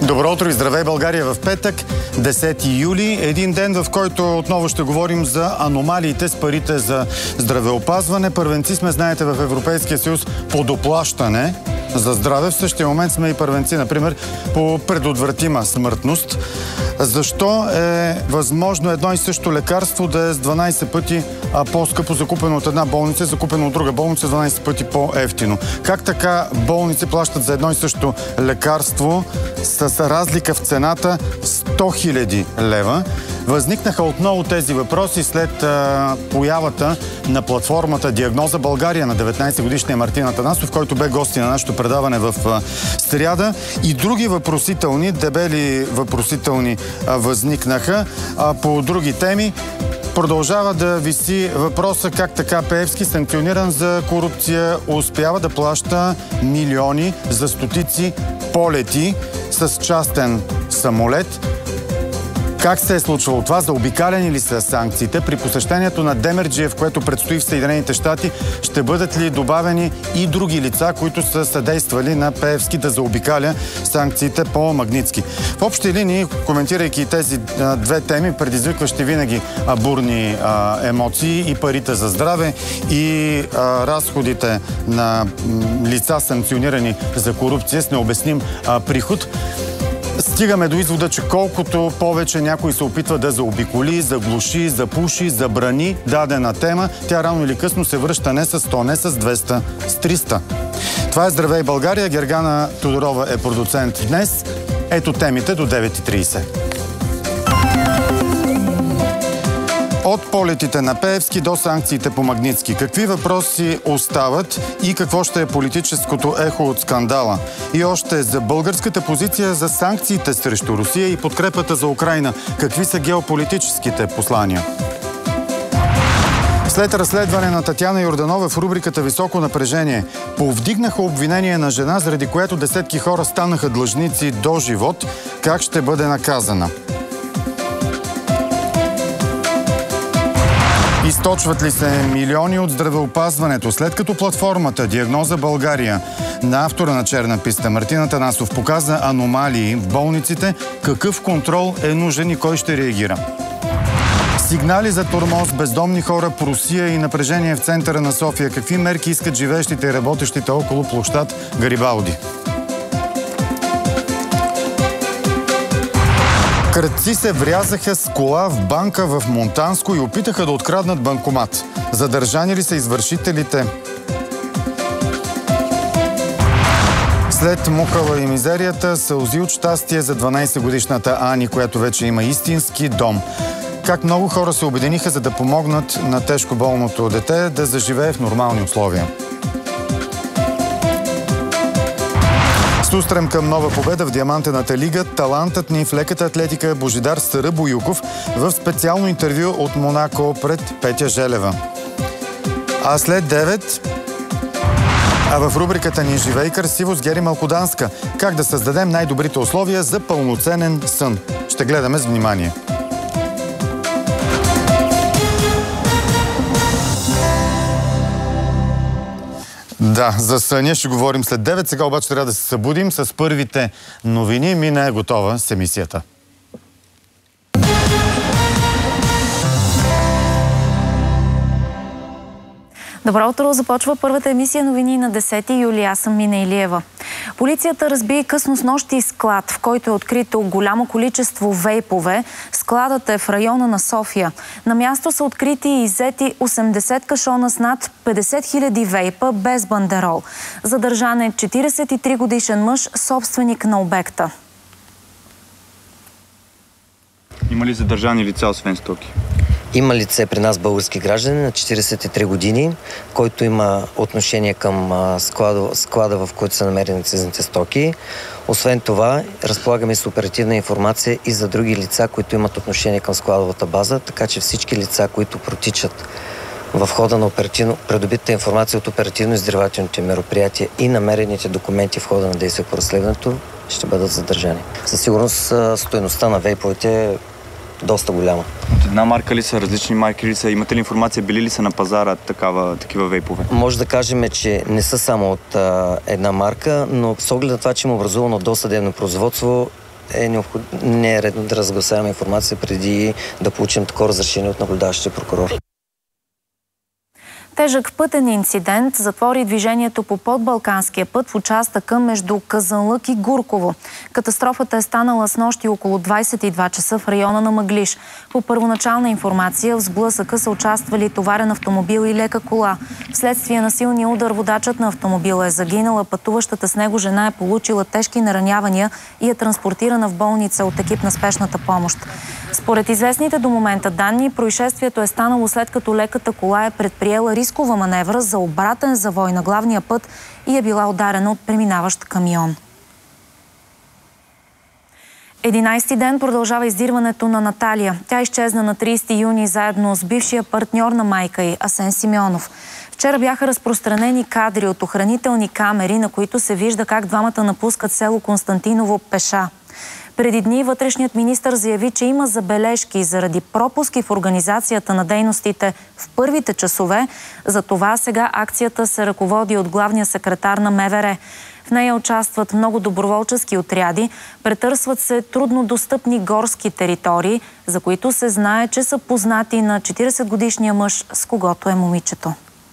Добро утро и здравей, България, в петък, 10 юли. Един ден, в който отново ще говорим за аномалиите с парите за здравеопазване. Първенци сме, знаете, в Европейския съюз по доплащане за здраве. В същия момент сме и първенци, например, по предотвратима смъртност. Защо е възможно едно и също лекарство да е с 12 пъти по-скъпо закупено от една болница, закупено от друга болница 12 пъти по-евтино? Как така болници плащат за едно и също лекарство с разлика в цената 100 000 лева? Възникнаха отново тези въпроси след появата на платформата Диагноза България на 19-годишния Мартин Атанасов, който бе гости на нашето предаване в сряда. И други въпросителни, дебели въпросителни възникнаха по други теми. Продължава да виси въпроса как така Пеевски, санкциониран за корупция, успява да плаща милиони за стотици полети с частен самолет. Как се е случвало това? Заобикалени ли са санкциите? При посещението на Демерджиев, което предстои в Съединените щати, ще бъдат ли добавени и други лица, които са съдействали на Пеевски да заобикаля санкциите по Магнитски? В общи линии, коментирайки тези две теми, предизвикващи винаги бурни емоции, и парите за здраве, и разходите на лица, санкционирани за корупция с необясним приход, стигаме до извода, че колкото повече някой се опитва да заобиколи, заглуши, запуши, забрани дадена тема, тя рано или късно се връща не с 100, не с 200, с 300. Това е Здравей, България. Гергана Тодорова е продуцент днес. Ето темите до 9:30. От полетите на Пеевски до санкциите по Магнитски. Какви въпроси остават и какво ще е политическото ехо от скандала? И още за българската позиция за санкциите срещу Русия и подкрепата за Украйна. Какви са геополитическите послания? След разследване на Татяна Йорданова в рубриката Високо напрежение повдигнаха обвинение на жена, заради което десетки хора станаха длъжници до живот. Как ще бъде наказана? Източват ли се милиони от здравеопазването? След като платформата Диагноза България на автора на Черна писта Мартин Атанасов показа аномалии в болниците, какъв контрол е нужен и кой ще реагира? Сигнали за тормоз, бездомни хора по Русия и напрежение в центъра на София. Какви мерки искат живеещите и работещите около площад Гарибалди? Крадци се врязаха с кола в банка в Монтанско и опитаха да откраднат банкомат. Задържани ли са извършителите? След мукала и мизерията, сълзи от щастие за 12-годишната Ани, която вече има истински дом. Как много хора се обединиха, за да помогнат на тежко болното дете да заживее в нормални условия. С устрем към нова победа в Диамантената лига, талантът ни в леката атлетика Божидар Сарабоюков в специално интервю от Монако пред Петя Желева. А след 9... в рубриката ни Живей красиво с Гери Малкоданска. Как да създадем най-добрите условия за пълноценен сън. Ще гледаме с внимание. Да, за съня ще говорим след 9. Сега обаче трябва да се събудим с първите новини. Мина е готова с емисията. Добро утро! Започва първата емисия новини на 10 юли. Аз съм Мина Илиева. Полицията разби късно снощи склад, в който е открито голямо количество вейпове. Складът е в района на София. На място са открити и иззети 80 кашона с над 50 000 вейпа без бандерол. Задържан е 43-годишен мъж, собственик на обекта. Има ли задържани лица освен стоки? Има лице при нас български граждани на 43 години, който има отношение към склада, в който са намерени акцизните стоки. Освен това, разполагаме с оперативна информация и за други лица, които имат отношение към складовата база, така че всички лица, които протичат в хода на придобитата информация от оперативно-издирвателните мероприятия и намерените документи в хода на действие по разследването, ще бъдат задържани. Със сигурност стойността на вейповете е доста голяма. От една марка ли са, различни марки ли са? Имате ли информация, били ли са на пазара такива вейпове? Може да кажем, че не са само от една марка, но с оглед на това, че има образувано досъдебно производство, не е редно да разгласяваме информация преди да получим такова разрешение от наблюдаващия прокурор. Тежък пътен инцидент затвори движението по подбалканския път в участъка между Казанлък и Гурково. Катастрофата е станала снощи около 22 часа в района на Мъглиж. По първоначална информация в сблъсъка са участвали товарен автомобил и лека кола. Вследствие на силния удар водачът на автомобила е загинала, пътуващата с него жена е получила тежки наранявания и е транспортирана в болница от екип на спешната помощ. Според известните до момента данни, происшествието е станало след като леката кола е предприела рискова маневра за обратен завой на главния път и е била ударена от преминаващ камион. 11-ти ден продължава издирването на Наталия. Тя изчезна на 30 юни заедно с бившия партньор на майка й, Асен Симеонов. Вчера бяха разпространени кадри от охранителни камери, на които се вижда как двамата напускат село Константиново пеша. Преди дни вътрешният министър заяви, че има забележки заради пропуски в организацията на дейностите в първите часове. Затова сега акцията се ръководи от главния секретар на МВР. В нея участват много доброволчески отряди, претърсват се труднодостъпни горски територии, за които се знае, че са познати на 40-годишния мъж, с когото е момичето.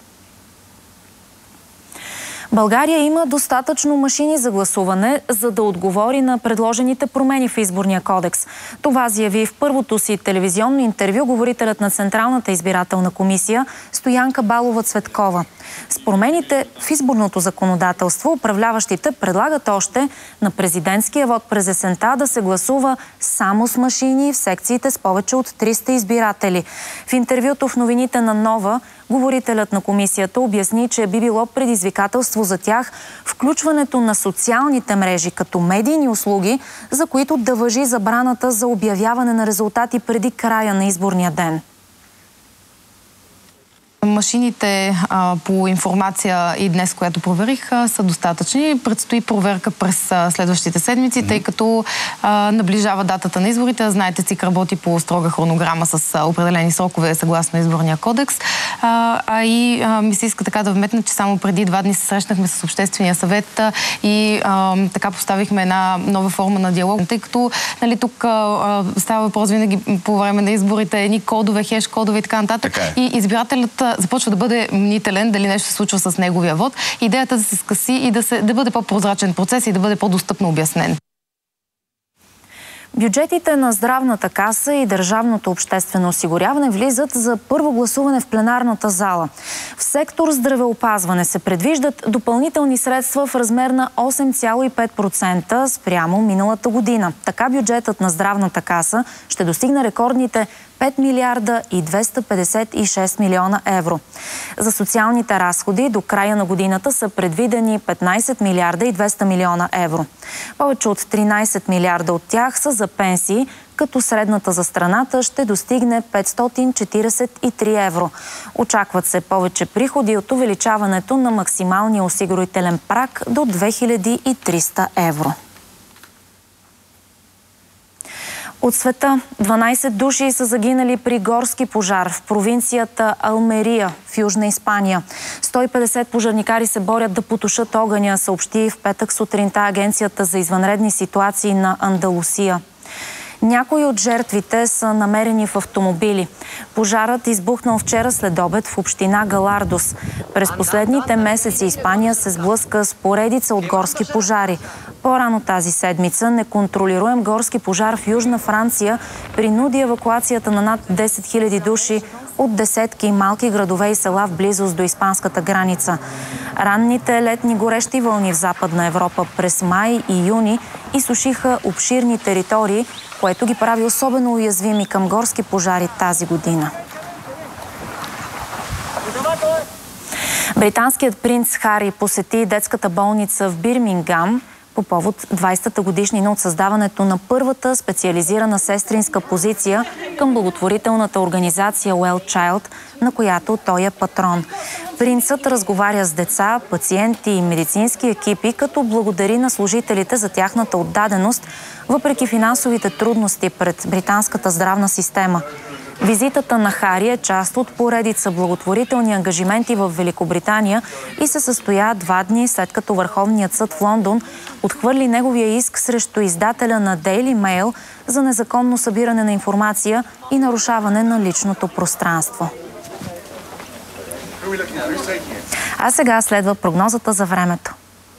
България има достатъчно машини за гласуване, за да отговори на предложените промени в изборния кодекс. Това заяви в първото си телевизионно интервю говорителят на Централната избирателна комисия Стоянка Балова-Цветкова. С промените в изборното законодателство управляващите предлагат още на президентския вод през есента да се гласува само с машини в секциите с повече от 300 избиратели. В интервюто в новините на Нова говорителят на комисията обясни, че би било предизвикателство за тях включването на социалните мрежи като медийни услуги, за които да важи забраната за обявяване на резултати преди края на изборния ден. Машините по информация и днес, която проверих, са достатъчни. Предстои проверка през следващите седмици, тъй като наближава датата на изборите. Знаете, ЦИК работи по строга хронограма с определени срокове съгласно изборния кодекс. И ми се иска така да вметна, че само преди 2 дни се срещнахме с Обществения съвет и така поставихме една нова форма на диалог, тъй като тук става въпрос винаги по време на изборите едни кодове, хеш кодове и така нататък. И избирателят започва да бъде мнителен дали нещо се случва с неговия вод. Идеята да се скъси и да бъде по-прозрачен процес и да бъде по-достъпно обяснен. Бюджетите на Здравната каса и Държавното обществено осигуряване влизат за първо гласуване в пленарната зала. В сектор здравеопазване се предвиждат допълнителни средства в размер на 8,5% спрямо миналата година. Така бюджетът на Здравната каса ще достигне рекордните 5 милиарда и 256 милиона евро. За социалните разходи до края на годината са предвидени 15 милиарда и 200 милиона евро. Повече от 13 милиарда от тях са за пенсии, като средната за страната ще достигне 543 евро. Очакват се повече приходи от увеличаването на максималния осигурителен праг до 2300 евро. От света 12 души са загинали при горски пожар в провинцията Алмерия в Южна Испания. 150 пожарникари се борят да потушат огъня, съобщи в петък сутринта Агенцията за извънредни ситуации на Андалусия. Някои от жертвите са намерени в автомобили. Пожарът избухнал вчера след обед в община Галардос. През последните месеци Испания се сблъска с поредица от горски пожари. По-рано тази седмица неконтролируем горски пожар в Южна Франция принуди евакуацията на над 10 000 души от десетки малки градове и села в близост до испанската граница. Ранните летни горещи вълни в Западна Европа през май и юни изсушиха обширни територии, което ги прави особено уязвими към горски пожари тази година. Британският принц Хари посети детската болница в Бирмингам по повод 20-та годишнина от създаването на първата специализирана сестринска позиция към благотворителната организация Well Child, на която той е патрон. Принцът разговаря с деца, пациенти и медицински екипи, като благодари на служителите за тяхната отдаденост, въпреки финансовите трудности пред британската здравна система. Визитата на Хари е част от поредица благотворителни ангажименти в Великобритания и се състоя 2 дни след като Върховният съд в Лондон отхвърли неговия иск срещу издателя на Daily Mail за незаконно събиране на информация и нарушаване на личното пространство. А сега следва прогнозата за времето.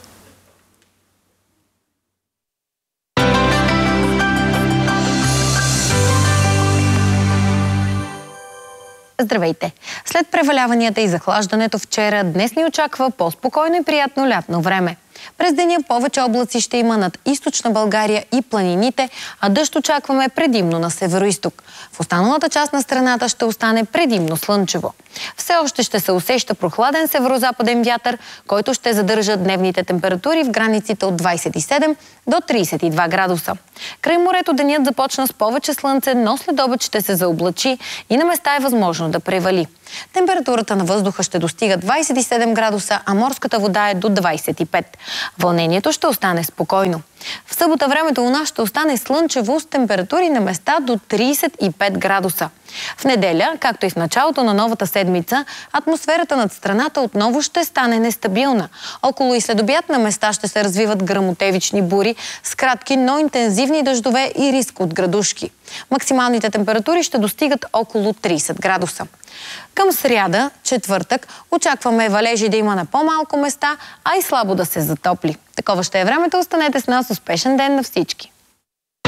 Здравейте! След преваляванията и захлаждането вчера, днес ни очаква по-спокойно и приятно лятно време. През деня повече облаци ще има над източна България и планините, а дъжд очакваме предимно на североизток. В останалата част на страната ще остане предимно слънчево. Все още ще се усеща прохладен северозападен вятър, който ще задържа дневните температури в границите от 27 до 32 градуса. Край морето денят започна с повече слънце, но след обед ще се заоблачи и на места е възможно да превали. Температурата на въздуха ще достига 27 градуса, а морската вода е до 25. Вълнението ще остане спокойно. В събота времето у нас ще остане слънчево с температури на места до 35 градуса. В неделя, както и в началото на новата седмица, атмосферата над страната отново ще стане нестабилна. Около и след обяд на места ще се развиват гръмотевични бури с кратки, но интензивни дъждове и риск от градушки. Максималните температури ще достигат около 30 градуса. Към сряда, четвъртък, очакваме валежи да има на по-малко места, а и слабо да се затопли. Такова ще е времето. Останете с нас. Успешен ден на всички!